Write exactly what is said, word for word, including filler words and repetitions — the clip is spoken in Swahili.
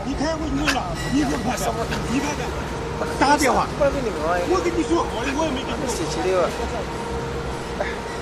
你开回去了，你给我看看，你看看，打电话。 我给你我， 我跟你说好的，我也没跟你说。 谢谢你。